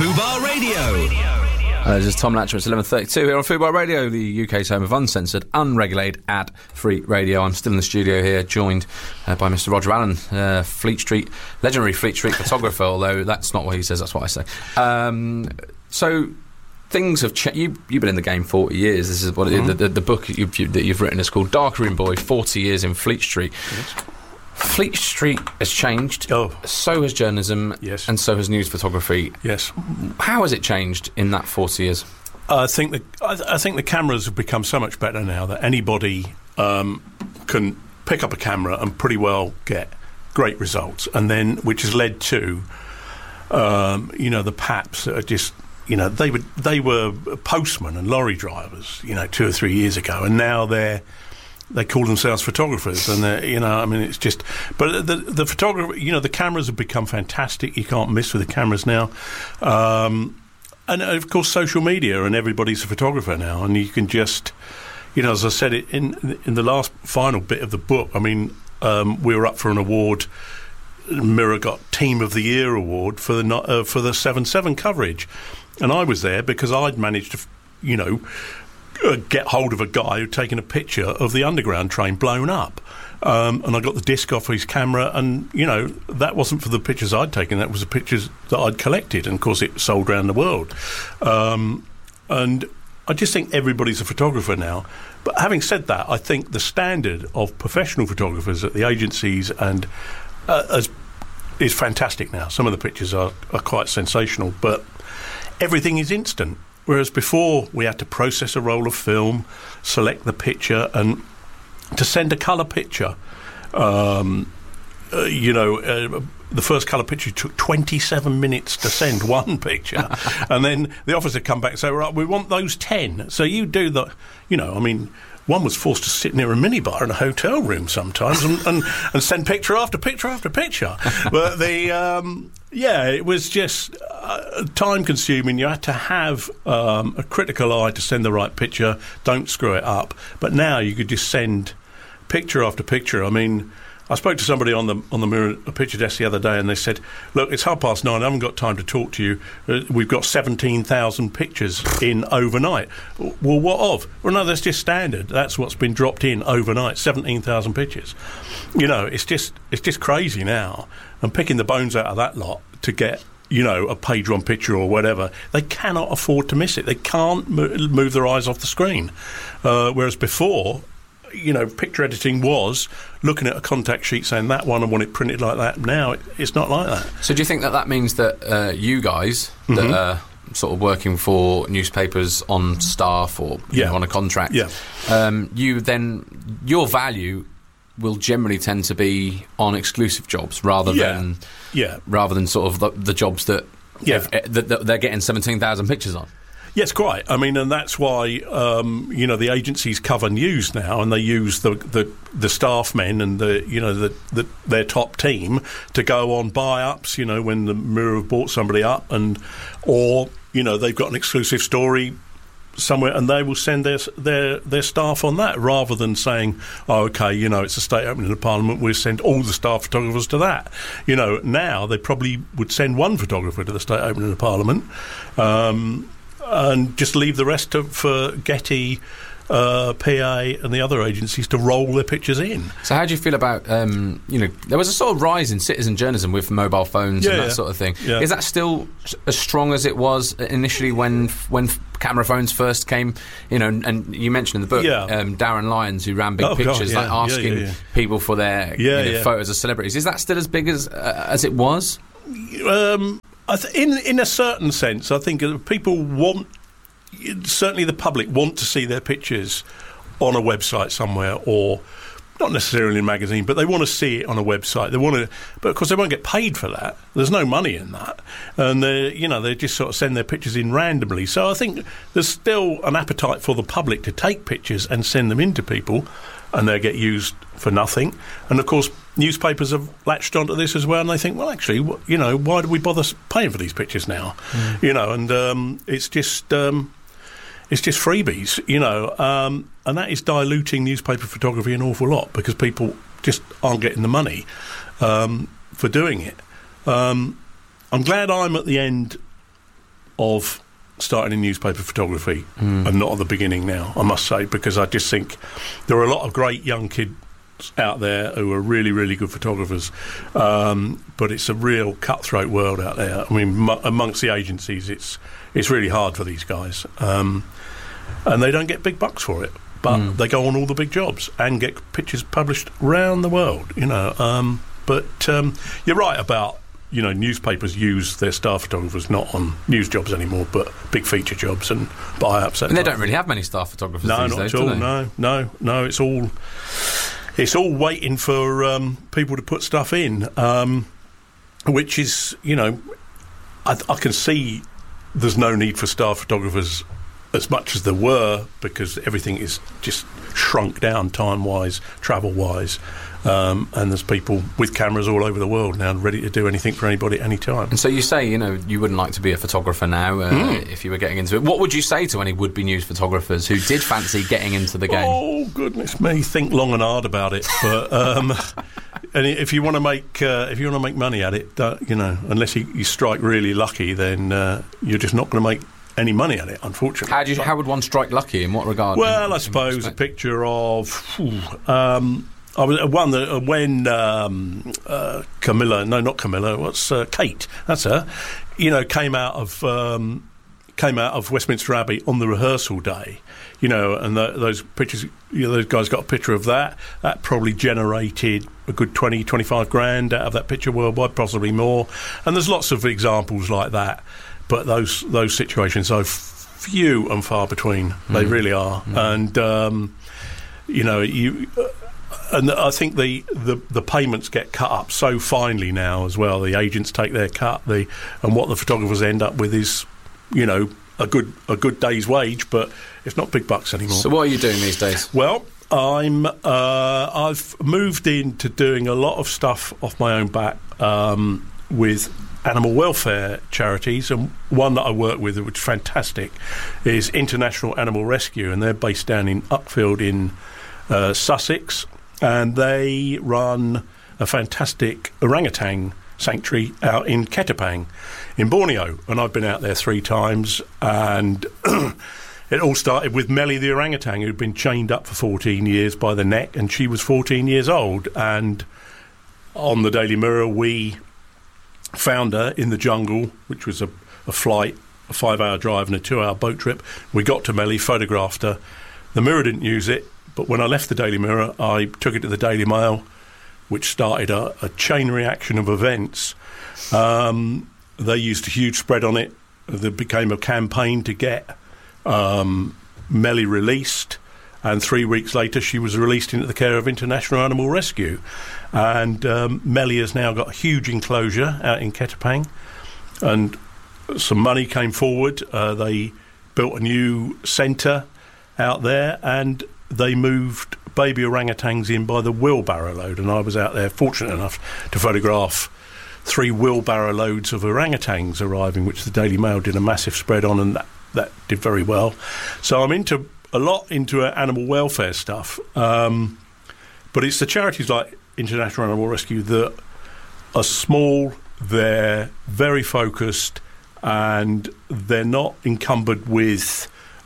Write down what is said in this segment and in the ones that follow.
Fubar Radio. This is Tom Latcher. It's 11:32 here on Fubar Radio, the UK's home of uncensored, unregulated, ad-free radio. I'm still in the studio here, joined by Mr. Roger Allen, legendary Fleet Street photographer, although that's not what he says, that's what I say. So things have changed. You've been in the game 40 years. This is what the book that you've written is called Darkroom Boy, 40 Years in Fleet Street. Yes. Fleet Street has changed. Oh. So has journalism. Yes. And so has news photography. Yes. How has it changed in that 40 years? I think the cameras have become so much better now that anybody can pick up a camera and pretty well get great results, and then which has led to the paps that are just they were postmen and lorry drivers 2 or 3 years ago, and now they call themselves photographers, and it's just. But the photographer, the cameras have become fantastic. You can't miss with the cameras now, and of course social media, and everybody's a photographer now, and you can just, as I said in the last final bit of the book. I mean, we were up for an award. Mirror got Team of the Year award for the 7/7 coverage, and I was there because I'd managed to, get hold of a guy who'd taken a picture of the underground train blown up, and I got the disc off his camera, and that wasn't for the pictures I'd taken, that was the pictures that I'd collected, and of course it sold around the world, and I just think everybody's a photographer now. But having said that, I think the standard of professional photographers at the agencies and is fantastic now. Some of the pictures are quite sensational, but everything is instant. Whereas before, we had to process a roll of film, select the picture, and to send a colour picture, the first colour picture took 27 minutes to send one picture. And then the officer come back and say, right, we want those 10. So you do the, one was forced to sit near a minibar in a hotel room sometimes and send picture after picture after picture. But it was just time-consuming. You had to have a critical eye to send the right picture. Don't screw it up. But now you could just send picture after picture. I mean, I spoke to somebody on the Mirror picture desk the other day, and they said, look, it's 9:30, I haven't got time to talk to you. We've got 17,000 pictures in overnight. Well, what of? Well, no, that's just standard. That's what's been dropped in overnight, 17,000 pictures. It's just crazy now. And picking the bones out of that lot to get, a page one picture or whatever, they cannot afford to miss it. They can't move their eyes off the screen. Whereas before, picture editing was looking at a contact sheet saying that one I want it printed like that. Now it's not like that. So do you think that means that you guys that are sort of working for newspapers on staff or on a contract, your value will generally tend to be on exclusive jobs rather than sort of the jobs that they're getting 17,000 pictures on? Yes, quite. I mean, and that's why the agencies cover news now, and they use the staff men and their top team to go on buy-ups. When the Mirror have bought somebody up, or they've got an exclusive story somewhere, and they will send their staff on that, rather than saying, oh, okay, it's a state opening of Parliament, we'll send all the staff photographers to that. Now they probably would send one photographer to the state opening of Parliament, and just leave the rest for Getty, PA and the other agencies to roll their pictures in. So how do you feel about, there was a sort of rise in citizen journalism with mobile phones and that sort of thing. Yeah. Is that still as strong as it was initially when camera phones first came? And you mentioned in the book Darren Lyons, who ran big pictures, asking people for their photos of celebrities. Is that still as big as it was? In a certain sense, I think people certainly the public want to see their pictures on a website somewhere, or not necessarily in a magazine, but they want to see it on a website. But of course they won't get paid for that. There's no money in that, and they just sort of send their pictures in randomly. So I think there's still an appetite for the public to take pictures and send them in to people, and they get used for nothing. And of course, newspapers have latched onto this as well, and they think, well, actually, why do we bother paying for these pictures now? And it's just freebies, and that is diluting newspaper photography an awful lot, because people just aren't getting the money for doing it. I'm glad I'm at the end of starting in newspaper photography and not at the beginning now, I must say, because I just think there are a lot of great young kids out there who are really, really good photographers, but it's a real cutthroat world out there. I mean, amongst the agencies, it's really hard for these guys, and they don't get big bucks for it, but they go on all the big jobs and get pictures published around the world, you know. But you're right about, you know, newspapers use their star photographers not on news jobs anymore, but big feature jobs and buy-ups. And they don't really have many star photographers these days, do they? No. It's all waiting for people to put stuff in, which is, you know, I can see there's no need for star photographers as much as there were, because everything is just shrunk down time-wise, travel-wise. And there's people with cameras all over the world now ready to do anything for anybody at any time. And so you say, you know, you wouldn't like to be a photographer now if you were getting into it. What would you say to any would-be news photographers who did fancy getting into the game? Oh, goodness me, think long and hard about it. But and if you want to make money at it, you know, unless you strike really lucky, then you're just not going to make any money at it, unfortunately. How would one strike lucky? In what regard? Well, I suppose a picture of I was one that when Kate, that's her, you know, came out of Westminster Abbey on the rehearsal day, you know, and those pictures, you know, those guys got a picture of that probably generated a good 20-25 grand out of that picture worldwide, possibly more. And there's lots of examples like that, but those situations are few and far between. They really are. And you know, and I think the payments get cut up so finely now as well. The agents take their cut, and what the photographers end up with is, you know, a good day's wage, but it's not big bucks anymore. So what are you doing these days? Well, I've moved into doing a lot of stuff off my own back with animal welfare charities, and one that I work with, which is fantastic, is International Animal Rescue, and they're based down in Uckfield in Sussex. And they run a fantastic orangutan sanctuary out in Ketapang in Borneo. And I've been out there 3 times. And it all started with Melly the orangutan, who'd been chained up for 14 years by the neck. And she was 14 years old. And on the Daily Mirror, we found her in the jungle, which was a flight, a 5-hour drive and a 2-hour boat trip. We got to Melly, photographed her. The Mirror didn't use it. But when I left the Daily Mirror, I took it to the Daily Mail, which started a chain reaction of events. They used a huge spread on it. There became a campaign to get Melly released, and 3 weeks later she was released into the care of International Animal Rescue. And Melly has now got a huge enclosure out in Ketapang, and some money came forward. They built a new centre out there, and they moved baby orangutans in by the wheelbarrow load, and I was out there fortunate enough to photograph 3 wheelbarrow loads of orangutans arriving, which the Daily Mail did a massive spread on, and that did very well. So I'm into animal welfare stuff, but it's the charities like International Animal Rescue that are small, they're very focused, and they're not encumbered with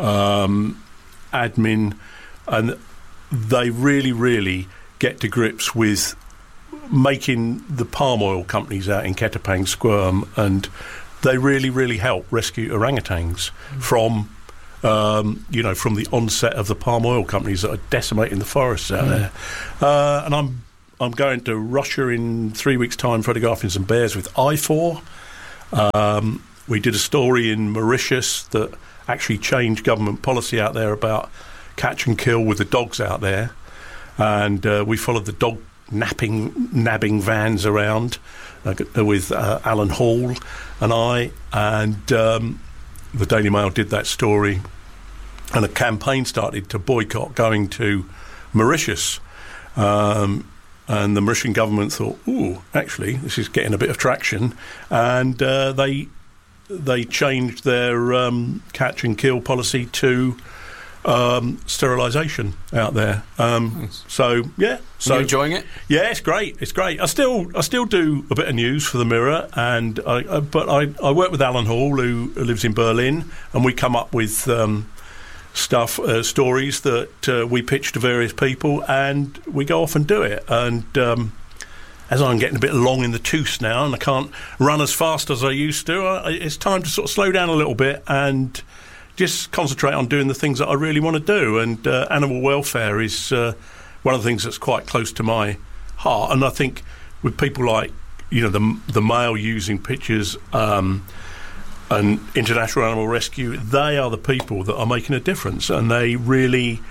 admin, and they really, really get to grips with making the palm oil companies out in Ketapang squirm, and they really, really help rescue orangutans from the onset of the palm oil companies that are decimating the forests out there. And I'm going to Russia in 3 weeks' time, photographing some bears with I4. We did a story in Mauritius that actually changed government policy out there about catch and kill with the dogs out there, and we followed the dog nabbing vans around with Alan Hall and I, and the Daily Mail did that story, and a campaign started to boycott going to Mauritius, and the Mauritian government thought, ooh, actually this is getting a bit of traction, and they changed their catch and kill policy to sterilisation out there. Nice. So yeah, so you enjoying it? Yeah, it's great. It's great. I still do a bit of news for the Mirror, and I work with Alan Hall, who lives in Berlin, and we come up with stories that we pitch to various people, and we go off and do it. And as I'm getting a bit long in the tooth now, and I can't run as fast as I used to, it's time to sort of slow down a little bit and just concentrate on doing the things that I really want to do. And animal welfare is one of the things that's quite close to my heart. And I think with people like, the Mail using pictures and International Animal Rescue, they are the people that are making a difference, and they really,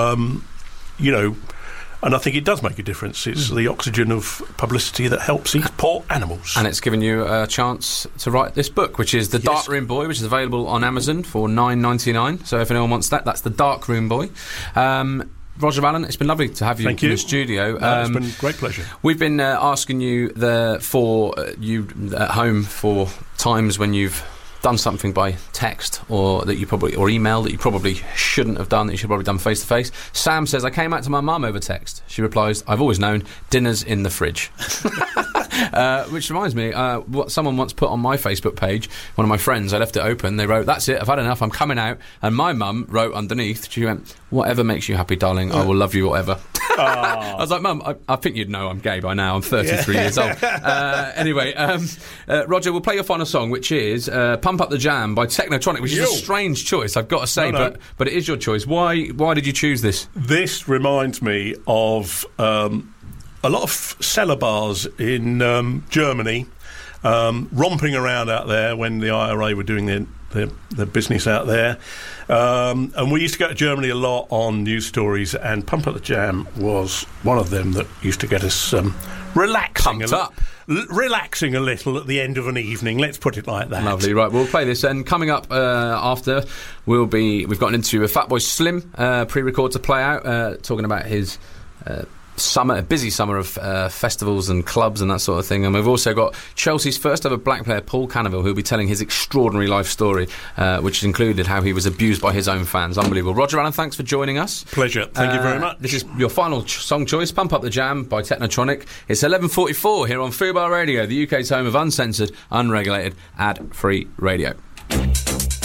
and I think it does make a difference. It's the oxygen of publicity that helps these poor animals. And it's given you a chance to write this book, which is The Dark Room Boy, which is available on Amazon for $9.99. So if anyone wants that, that's The Dark Room Boy. Roger Allen, it's been lovely to have you in the studio. It's been a great pleasure. We've been asking you for you at home for times when you've done something by text or email that you probably shouldn't have done, that you should have probably done face to face. Sam says, I came out to my mum over text. She replies, I've always known, dinner's in the fridge. Which reminds me, what someone once put on my Facebook page, one of my friends, I left it open, they wrote, that's it, I've had enough, I'm coming out. And my mum wrote underneath, she went, whatever makes you happy, darling, I will love you whatever. I was like, Mum, I think you'd know I'm gay by now, I'm 33 years old. Anyway, Roger, we'll play your final song, which is Pump Up the Jam by Technotronic, which is a strange choice, I've got to say, but it is your choice. Why did you choose this? This reminds me of a lot of cellar bars in Germany, romping around out there when the IRA were doing their business out there. And we used to go to Germany a lot on news stories, and Pump Up the Jam was one of them that used to get us relaxing a little at the end of an evening, let's put it like that. Lovely, right, we'll play this, and coming up after we've got into a Fatboy Slim pre-record to play out, talking about his a busy summer of festivals and clubs and that sort of thing. And we've also got Chelsea's first ever black player, Paul Canaville, who'll be telling his extraordinary life story, which included how he was abused by his own fans. Unbelievable. Roger Allen, thanks for joining us. Pleasure. Thank you very much. This is your final song choice, Pump Up the Jam by Technotronic. It's 11:44 here on Fubar Radio, the UK's home of uncensored, unregulated, ad-free radio.